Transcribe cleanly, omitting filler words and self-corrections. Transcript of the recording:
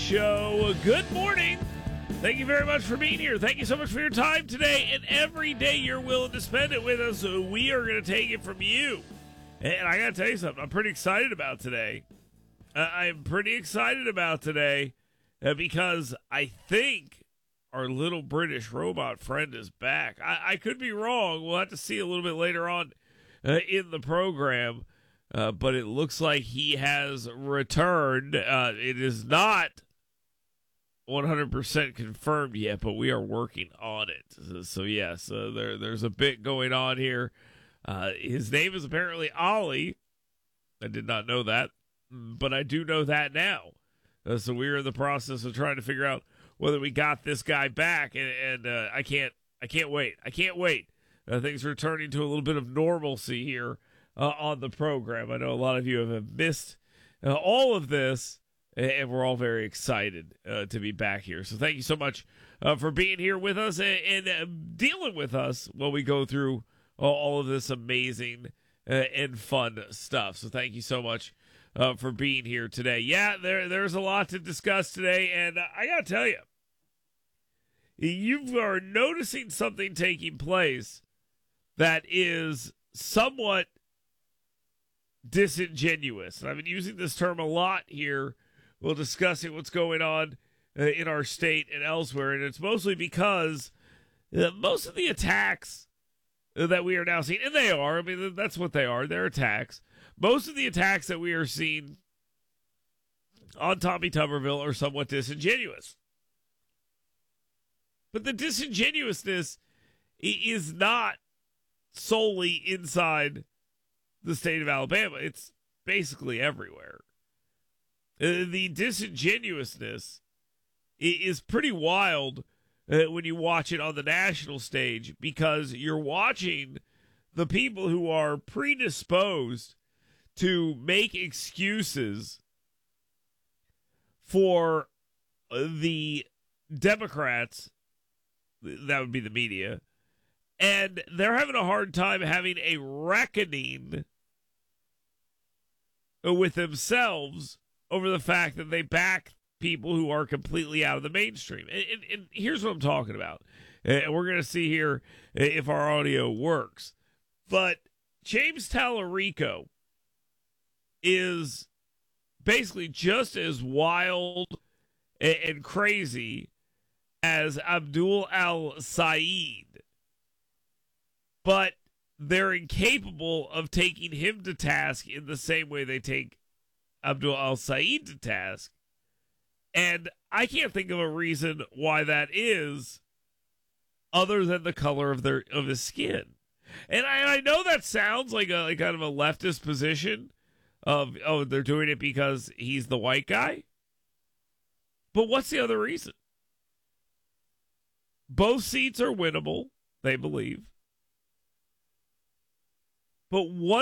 Show. Good morning. Thank you very much for being here. Thank you so much for your time today and every day you're willing to spend it with us. We are going to take it from you. And I got to tell you something. I'm pretty excited about today. I'm pretty excited about today because I think our little British robot friend is back. I could be wrong. We'll have to see a little bit later on in the program. But it looks like he has returned. It is not 100% confirmed yet, but we are working on it. So yes, there's a bit going on here. His name is apparently Ollie. I did not know that, but I do know that now. So we're in the process of trying to figure out whether we got this guy back, and I can't wait. I can't wait. Things are returning to a little bit of normalcy here on the program. I know a lot of you have missed all of this, and we're all very excited to be back here. So thank you so much for being here with us and dealing with us while we go through all of this amazing and fun stuff. So thank you so much for being here today. Yeah, there's a lot to discuss today, and I got to tell you, you are noticing something taking place that is somewhat disingenuous. And I've been using this term a lot here. We'll discussing what's going on in our state and elsewhere, and it's mostly because most of the attacks that we are now seeing, and they are, I mean, that's what they are, they're attacks. Most of the attacks that we are seeing on Tommy Tuberville are somewhat disingenuous. But the disingenuousness is not solely inside the state of Alabama. It's basically everywhere. The disingenuousness is pretty wild when you watch it on the national stage, because you're watching the people who are predisposed to make excuses for the Democrats, that would be the media, and they're having a hard time having a reckoning with themselves over the fact that they back people who are completely out of the mainstream. And here's what I'm talking about. And we're going to see here if our audio works. But James Tallarico is basically just as wild and crazy as Abdul al-Said. But they're incapable of taking him to task in the same way they take Abdul al-Said to task. And I can't think of a reason why that is other than the color of his skin. And I know that sounds like a kind of a leftist position of, oh, they're doing it because he's the white guy. But what's the other reason? Both seats are winnable, they believe. But one